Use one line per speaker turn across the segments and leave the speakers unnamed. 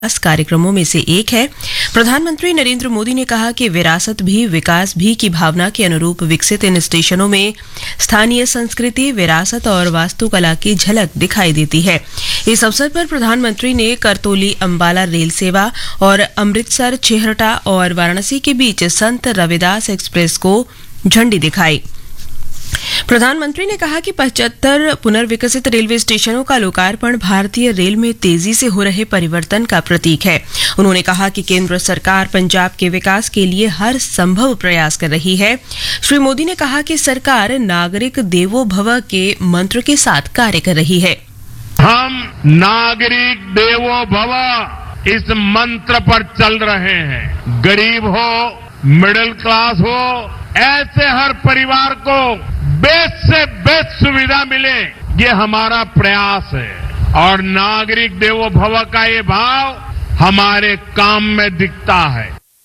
कार्यक्रमों में से एक है। प्रधानमंत्री नरेंद्र मोदी ने कहा कि विरासत भी विकास भी की भावना के अनुरूप विकसित इन स्टेशनों में स्थानीय संस्कृति, विरासत और वास्तुकला की झलक दिखाई देती है। इस अवसर पर प्रधानमंत्री ने करतोली अंबाला रेल सेवा और अमृतसर, छेहरटा और वाराणसी के बीच संत रविदास एक्सप्रेस को झंडी दिखाई। प्रधानमंत्री ने कहा कि 75 पुनर्विकसित रेलवे स्टेशनों का लोकार्पण भारतीय रेल में तेजी से हो रहे परिवर्तन का प्रतीक है। उन्होंने कहा कि केंद्र सरकार पंजाब के विकास के लिए हर संभव प्रयास कर रही है। श्री मोदी ने कहा कि सरकार नागरिक देवो भव के मंत्र के साथ कार्य कर रही है।
हम नागरिक देवो भव इस मंत्र पर चल रहे हैं। गरीब हो, मिडिल क्लास हो, ऐसे हर परिवार को बेस्ट से बेस्ट सुविधा मिले, ये हमारा प्रयास है और नागरिक देवो भव का ये भाव हमारे काम में दिखता है।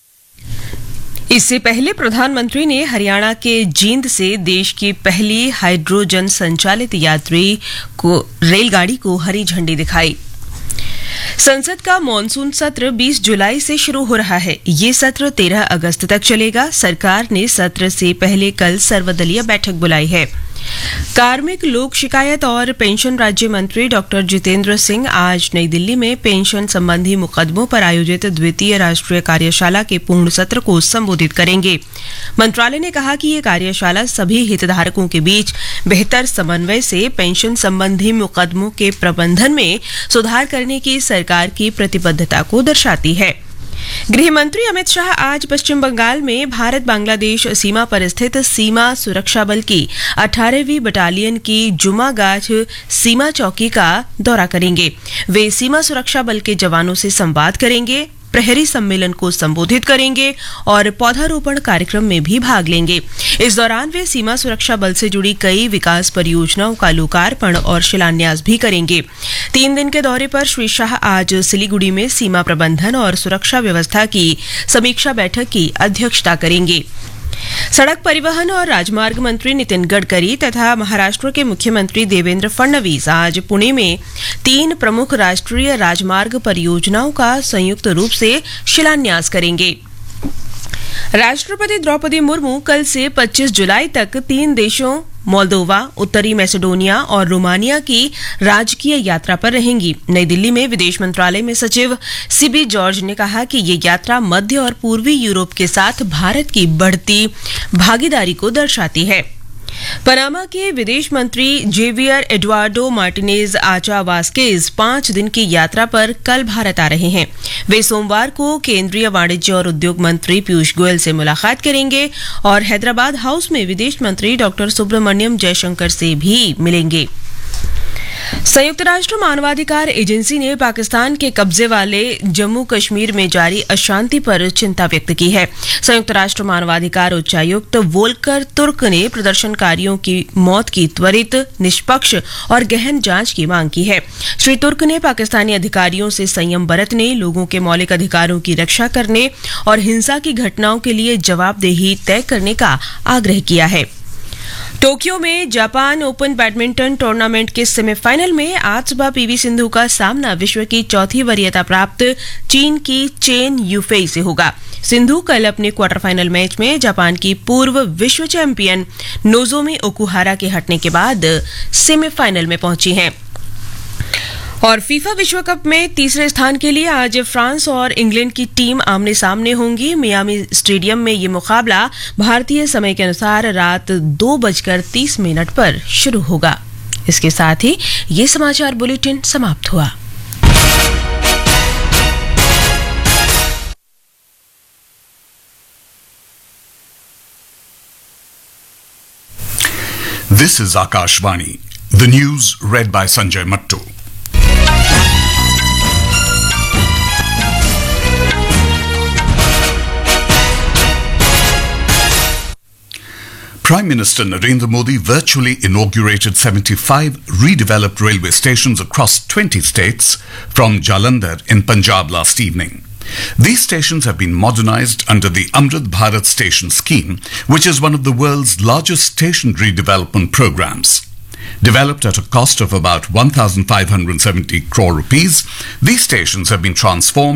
इससे पहले प्रधानमंत्री ने हरियाणा के जींद से देश की पहली हाइड्रोजन संचालित यात्री रेलगाड़ी को हरी झंडी दिखाई। संसद का मानसून सत्र 20 जुलाई से शुरू हो रहा है। ये सत्र 13 अगस्त तक चलेगा। सरकार ने सत्र से पहले कल सर्वदलीय बैठक बुलाई है। कार्मिक, लोक शिकायत और पेंशन राज्य मंत्री डॉक्टर जितेंद्र सिंह आज नई दिल्ली में पेंशन संबंधी मुकदमों पर आयोजित द्वितीय राष्ट्रीय कार्यशाला के पूर्ण सत्र को संबोधित करेंगे। मंत्रालय ने कहा कि ये कार्यशाला सभी हितधारकों के बीच बेहतर समन्वय से पेंशन संबंधी मुकदमों के प्रबंधन में सुधार करने की सरकार की प्रतिबद्धता को दर्शाती है। गृह मंत्री अमित शाह आज पश्चिम बंगाल में भारत बांग्लादेश सीमा पर स्थित सीमा सुरक्षा बल की 18वीं बटालियन की जुमागाछ सीमा चौकी का दौरा करेंगे। वे सीमा सुरक्षा बल के जवानों से संवाद करेंगे, प्रहरी सम्मेलन को संबोधित करेंगे और पौधारोपण कार्यक्रम में भी भाग लेंगे। इस दौरान वे सीमा सुरक्षा बल से जुड़ी कई विकास परियोजनाओं का लोकार्पण और शिलान्यास भी करेंगे। 3 दिन के दौरे पर श्री शाह आज सिलीगुड़ी में सीमा प्रबंधन और सुरक्षा व्यवस्था की समीक्षा बैठक की अध्यक्षता करेंगे। सड़क परिवहन और राजमार्ग मंत्री नितिन गडकरी तथा महाराष्ट्र के मुख्यमंत्री देवेंद्र फडणवीस आज पुणे में 3 प्रमुख राष्ट्रीय राजमार्ग परियोजनाओं का संयुक्त रूप से शिलान्यास करेंगे। राष्ट्रपति द्रौपदी मुर्मू कल से 25 जुलाई तक 3 देशों मोल्दोवा, उत्तरी मैसेडोनिया और रोमानिया की राजकीय यात्रा पर रहेंगी। नई दिल्ली में विदेश मंत्रालय में सचिव सीबी जॉर्ज ने कहा कि ये यात्रा मध्य और पूर्वी यूरोप के साथ भारत की बढ़ती भागीदारी को दर्शाती है। पनामा के विदेश मंत्री जेवियर एडुआर्डो मार्टिनेज आचा वास्केज 5 दिन की यात्रा पर कल भारत आ रहे हैं। वे सोमवार को केंद्रीय वाणिज्य और उद्योग मंत्री पीयूष गोयल से मुलाकात करेंगे और हैदराबाद हाउस में विदेश मंत्री डॉक्टर सुब्रमण्यम जयशंकर से भी मिलेंगे। संयुक्त राष्ट्र मानवाधिकार एजेंसी ने पाकिस्तान के कब्जे वाले जम्मू कश्मीर में जारी अशांति पर चिंता व्यक्त की है। संयुक्त राष्ट्र मानवाधिकार उच्चायुक्त वोल्कर तुर्क ने प्रदर्शनकारियों की मौत की त्वरित, निष्पक्ष और गहन जांच की मांग की है। श्री तुर्क ने पाकिस्तानी अधिकारियों से संयम बरतने, लोगों के मौलिक अधिकारों की रक्षा करने और हिंसा की घटनाओं के लिए जवाबदेही तय करने का आग्रह किया है। टोक्यो में जापान ओपन बैडमिंटन टूर्नामेंट के सेमीफाइनल में आज सुबह पीवी सिंधु का सामना विश्व की 4थी वरीयता प्राप्त चीन की चेन यूफेई से होगा। सिंधु कल अपने क्वार्टर फाइनल मैच में जापान की पूर्व विश्व चैंपियन नोजोमी ओकुहारा के हटने के बाद सेमीफाइनल में पहुंची हैं। और फीफा विश्व कप में तीसरे स्थान के लिए आज फ्रांस और इंग्लैंड की टीम आमने सामने होंगी। मियामी स्टेडियम में ये मुकाबला भारतीय समय के अनुसार रात 2:30 पर शुरू होगा। इसके साथ ही ये समाचार बुलेटिन समाप्त हुआ।
This is Akashvani. The news read by Sanjay Mattu. Prime Minister Narendra Modi virtually inaugurated 75 redeveloped railway stations across 20 states from Jalandhar in Punjab last evening. These stations have been modernized under the Amrit Bharat Station Scheme, which is one of the world's largest station redevelopment programs. Developed at a cost of about 1,570 crore rupees, these stations have been transformed